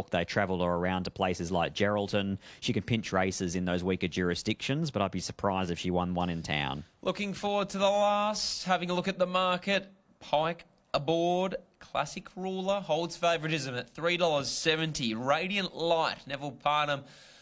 look, they travelled her around to places like Geraldton. She can pinch races in those weaker jurisdictions, but I'd be surprised if she won one in town. Looking forward to the last. Having a look at the market. Pike aboard. Classic Ruler holds favouritism at $3.70. Radiant Light, Neville Parnham